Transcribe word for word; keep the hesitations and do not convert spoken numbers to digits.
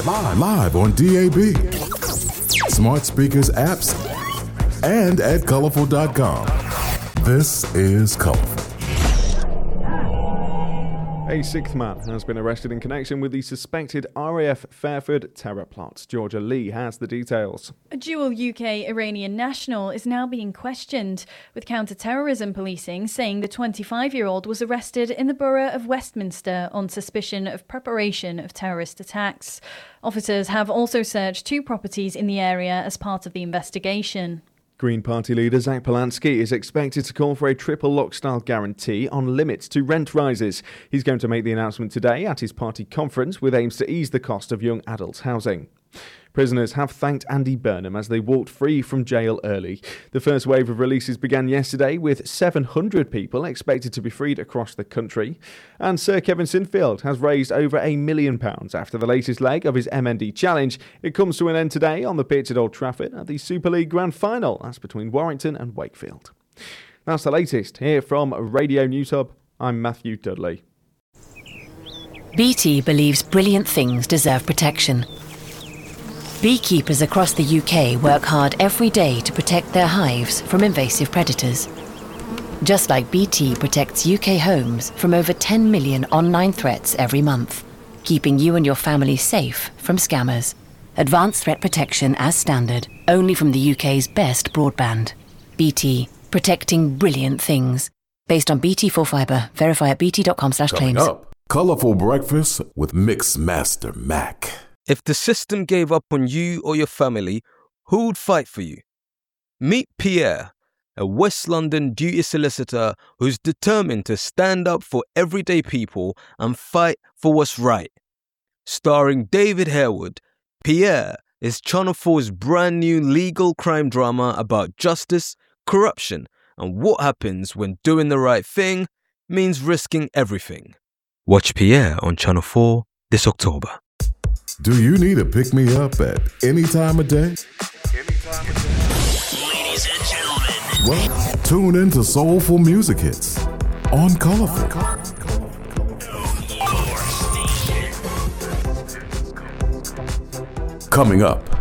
live, live, live on D A B, smart speakers, apps, and at colorful dot com. This is Colorful. A sixth man has been arrested in connection with the suspected R A F Fairford terror plot. Georgia Lee has the details. A dual U K-Iranian national is now being questioned, with counter-terrorism policing saying the twenty-five-year-old was arrested in the borough of Westminster on suspicion of preparation of terrorist attacks. Officers have also searched two properties in the area as part of the investigation. Green Party leader Zach Polanski is expected to call for a triple lock-style guarantee on limits to rent rises. He's going to make the announcement today at his party conference with aims to ease the cost of young adults' housing. Prisoners have thanked Andy Burnham as they walked free from jail early. The first wave of releases began yesterday, with seven hundred people expected to be freed across the country. And Sir Kevin Sinfield has raised over a million pounds after the latest leg of his M N D challenge. It comes to an end today on the pitch at Old Trafford at the Super League Grand Final. That's between Warrington and Wakefield. That's the latest here from Radio News Hub. I'm Matthew Dudley. B T believes brilliant things deserve protection. Beekeepers across the U K work hard every day to protect their hives from invasive predators. Just like B T protects U K homes from over ten million online threats every month, keeping you and your family safe from scammers. Advanced threat protection as standard, only from the U K's best broadband. B T, protecting brilliant things. Based on B T full fibre. Verify at bt.com slash claims. Coming up, Colourful Breakfast with Mixmaster Mac. If the system gave up on you or your family, who would fight for you? Meet Pierre, a West London duty solicitor who's determined to stand up for everyday people and fight for what's right. Starring David Harewood, Pierre is Channel four's brand new legal crime drama about justice, corruption, and what happens when doing the right thing means risking everything. Watch Pierre on Channel four this October. Do you need a pick-me-up at any time of day? Any time of day. Ladies and gentlemen. Well, tune in to Soulful Music Hits on Colorful. Coming up,